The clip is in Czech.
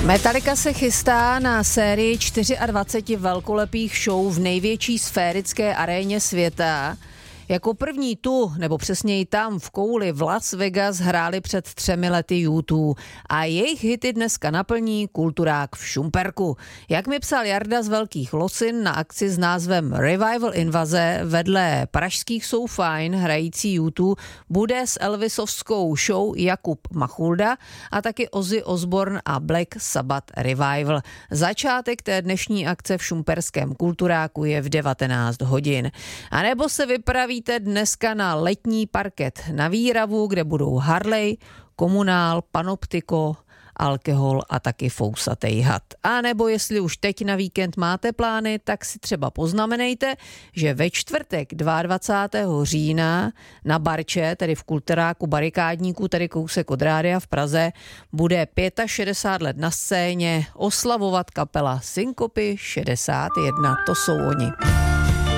Metallica se chystá na sérii 24 velkolepých show v největší sférické aréně světa. Jako první tu, nebo přesněji tam v kouli v Las Vegas hráli před 3 lety U2 a jejich hity dneska naplní kulturák v Šumperku. Jak mi psal Jarda z Velkých Losin, na akci s názvem Revival Invaze vedle pražských So Fine hrající U2 bude s Elvisovskou show Jakub Machulda a taky Ozzy Osbourne a Black Sabbath Revival. Začátek té dnešní akce v šumperském kulturáku je v 19 hodin. A nebo se vypraví dneska na letní parket na Výravu, kde budou Harley, Komunál, Panoptiko, Alkohol a taky Fousatej had. A nebo jestli už teď na víkend máte plány, tak si třeba poznamenejte, že ve čtvrtek 22. října na Barče, tedy v kulturáku Barikádníku, tedy kousek od rádia v Praze, bude 65 let na scéně oslavovat kapela Synkopy 61. To jsou oni.